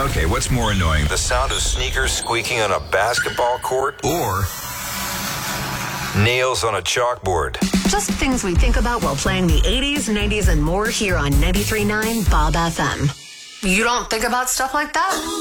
Okay, what's more annoying? The sound of sneakers squeaking on a basketball court? Or nails on a chalkboard? Just things we think about while playing the 80s, 90s, and more here on 93.9 Bob FM. You don't think about stuff like that?